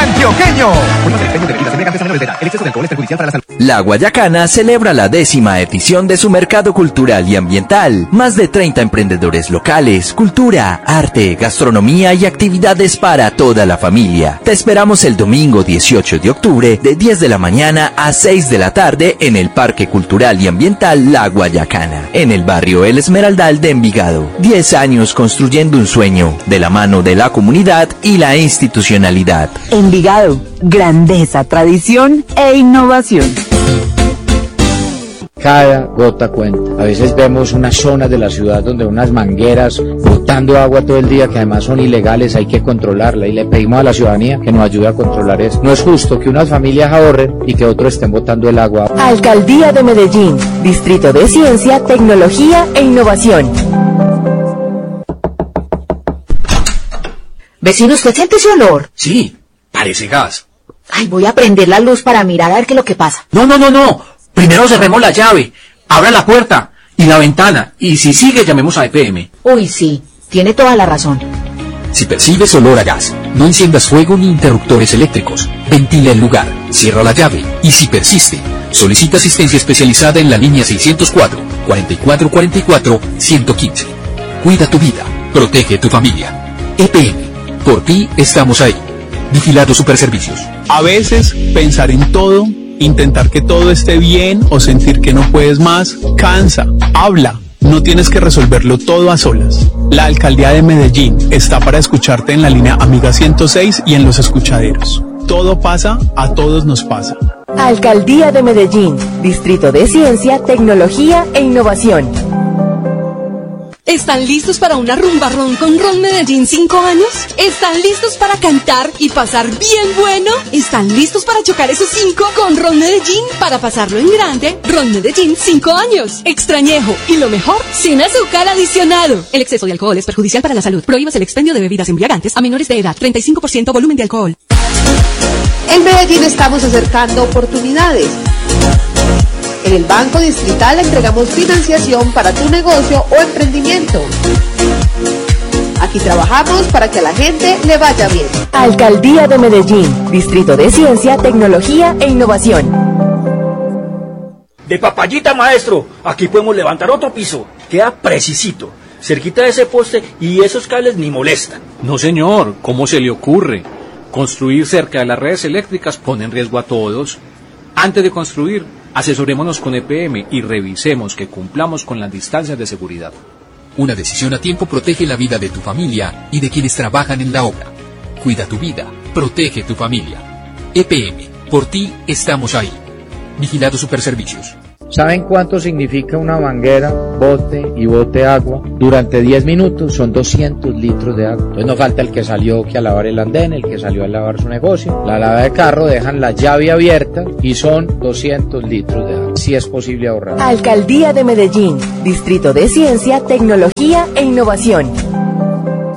antioqueño. El exceso de alcohol es perjudicial para la salud. La Guayacana celebra la 10ª edición de su mercado cultural y ambiental. Más de 30 emprendedores locales, cultura, arte, gastronomía y actividades para toda la familia. Te esperamos el domingo 18 de octubre de 10 de la mañana a 6 de la tarde en el Parque Cultural y Ambiental La Guayacana, en el barrio El Esmeraldal de Envigado. 10 años construyendo un sueño, de la mano de la comunidad y la institucionalidad. Envigado, grandeza, tradición e innovación. Cada gota cuenta. A veces vemos unas zonas de la ciudad donde unas mangueras botando agua todo el día que además son ilegales, hay que controlarla y le pedimos a la ciudadanía que nos ayude a controlar eso. No es justo que unas familias ahorren y que otros estén botando el agua. Alcaldía de Medellín, Distrito de Ciencia, Tecnología e Innovación. Vecino, ¿usted siente ese olor? Sí, parece gas. Ay, voy a prender la luz para mirar a ver qué es lo que pasa. No. Primero cerremos la llave, abra la puerta y la ventana, y si sigue llamemos a EPM. Uy, sí, tiene toda la razón. Si percibes olor a gas, no enciendas fuego ni interruptores eléctricos. Ventila el lugar, cierra la llave y si persiste, solicita asistencia especializada en la línea 604 4444 115. Cuida tu vida, protege tu familia. EPM, por ti estamos ahí. Vigilado Superservicios. A veces pensar en todo, intentar que todo esté bien o sentir que no puedes más, cansa. Habla. No tienes que resolverlo todo a solas. La Alcaldía de Medellín está para escucharte en la línea Amiga 106 y en los escuchaderos. Todo pasa, a todos nos pasa. Alcaldía de Medellín, Distrito de Ciencia, Tecnología e Innovación. ¿Están listos para una rumbarrón con Ron Medellín 5 años? ¿Están listos para cantar y pasar bien bueno? ¿Están listos para chocar esos 5 con Ron Medellín para pasarlo en grande? Ron Medellín 5 años. Extrañejo y lo mejor, sin azúcar adicionado. El exceso de alcohol es perjudicial para la salud. Prohíbas el expendio de bebidas embriagantes a menores de edad. 35% volumen de alcohol. En Medellín estamos acercando oportunidades. En el Banco Distrital entregamos financiación para tu negocio o emprendimiento. Aquí trabajamos para que a la gente le vaya bien. Alcaldía de Medellín, Distrito de Ciencia, Tecnología e Innovación. De papayita, maestro, aquí podemos levantar otro piso. Queda precisito, cerquita de ese poste y esos cables ni molestan. No señor, ¿cómo se le ocurre? Construir cerca de las redes eléctricas pone en riesgo a todos. Antes de construir, asesorémonos con EPM y revisemos que cumplamos con las distancias de seguridad. Una decisión a tiempo protege la vida de tu familia y de quienes trabajan en la obra. Cuida tu vida, protege tu familia. EPM, por ti estamos ahí. Vigilado Superservicios. ¿Saben cuánto significa una manguera, bote y bote agua? Durante 10 minutos son 200 litros de agua. Entonces no falta el que salió que a lavar el andén, el que salió a lavar su negocio. La lava de carro dejan la llave abierta y son 200 litros de agua. Si es posible ahorrar. Alcaldía de Medellín, Distrito de Ciencia, Tecnología e Innovación.